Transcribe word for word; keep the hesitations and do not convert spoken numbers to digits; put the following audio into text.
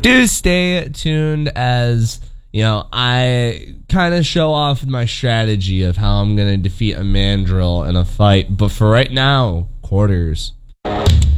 do stay tuned as, you know, I kind of show off my strategy of how I'm going to defeat a mandrill in a fight. But for right now, quarters.